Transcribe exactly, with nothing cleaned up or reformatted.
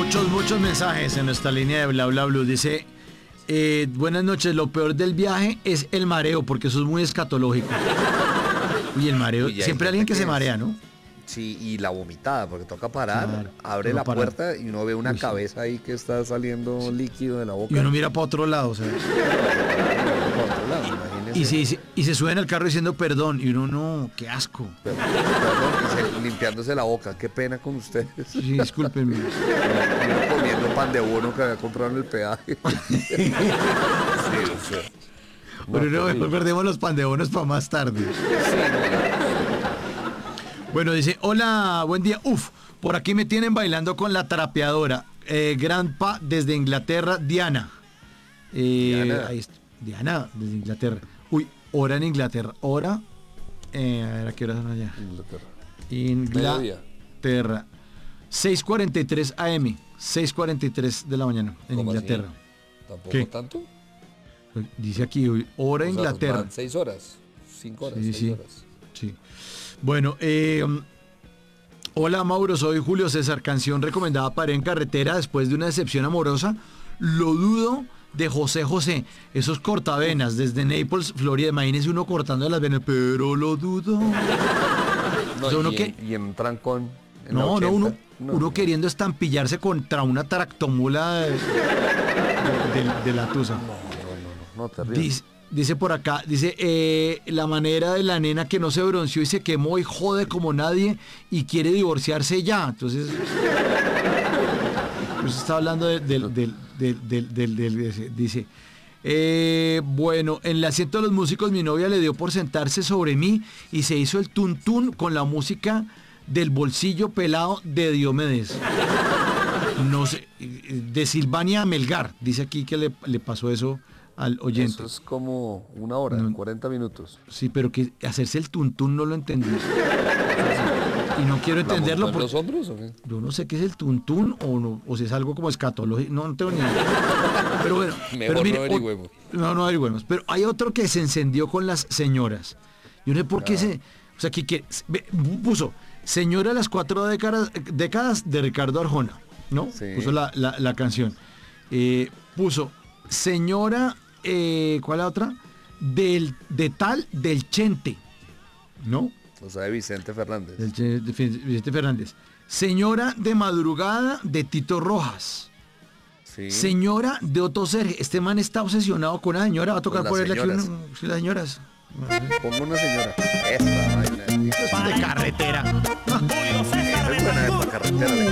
Muchos, muchos mensajes en nuestra línea de Bla Bla Blue. Dice, eh, buenas noches, lo peor del viaje es el mareo, porque eso es muy escatológico. Y el mareo, Uy, siempre hay alguien que se marea, ¿no? Sí, y la vomitada, porque toca parar, Claro, abre toca la parar. puerta y uno ve una Uy, sí. cabeza ahí que está saliendo líquido de la boca. Y uno mira para otro lado, ¿sabes? Por otro lado, imagínese. Y se, y, se, y se suben al carro diciendo perdón, y uno no, qué asco. Perdón, perdón, y se- limpiándose la boca, qué pena con ustedes. Sí, discúlpenme. Y uno comiendo pan de bono que había comprado en el peaje. Sí, o sea. Pero no, terrible. mejor perdemos los pandebonos para más tarde. Bueno, dice, hola, buen día. Uf, por aquí me tienen bailando con la trapeadora. Eh, Grandpa desde Inglaterra, Diana. Eh, Diana. Ahí está. Diana, desde Inglaterra. Uy, hora en Inglaterra. Hora. Eh, a ver, ¿a qué hora son allá? Inglaterra. Mediodía. Inglaterra. seis cuarenta y tres A M. seis cuarenta y tres de la mañana en ¿Cómo así? Inglaterra. ¿Tampoco ¿Qué? tanto? Dice aquí, uy, hora O sea, Inglaterra. van seis horas, cinco horas, Sí, seis sí. horas. Sí. Bueno, eh, hola Mauro, soy Julio César. Canción recomendada para ir en carretera después de una decepción amorosa. Lo dudo, de José José. Esos cortavenas desde Naples, Florida. Imagínese uno cortando las venas, pero lo dudo. No, O sea, uno y, que- en, y en trancón. En la No, no, ochenta. uno, No, uno no. queriendo estampillarse contra una tractomula de, de- de- de la tusa. No, no, no, no, no, terrible. Dice, dice por acá, dice, eh, la manera de la nena que no se bronceó y se quemó y jode como nadie y quiere divorciarse ya. Entonces, pues está hablando de- del, del, del, del, del- del- ese, dice, eh, bueno, en el asiento de los músicos mi novia le dio por sentarse sobre mí y se hizo el tuntún con la música del bolsillo pelado de Diomedes. No sé, de Silvania Melgar, dice aquí que le, le pasó eso al oyente. Eso es como una hora, No. cuarenta minutos. Sí, pero que hacerse el tuntún no lo entendí. Y no quiero ¿La entenderlo montó en porque los hombros o qué? yo no sé qué es el tuntún o, no, o si es algo como escatológico. No, no tengo ni idea. Pero bueno, Mejor pero mire, no averigüemos. o- no, no averigüemos. Pero hay otro que se encendió con las señoras. Yo no sé por qué se... O sea, que, que ve, puso Señora de las cuatro décadas, décadas de Ricardo Arjona, ¿no? Sí. Puso la, la, la canción. Eh, puso Señora, eh, ¿cuál es la otra? Del, de tal del Chente, ¿no? O sea, de Vicente Fernández. Del Che- de Fe- Vicente Fernández. Señora de madrugada de Tito Rojas. Sí. Señora de Otto Serge. Este man está obsesionado con una señora. Va a tocar Con las ponerle aquí señoras. una, sí, las señoras. Pongo una señora. Esta vaina. De carretera. Esa es buena de pa' carretera.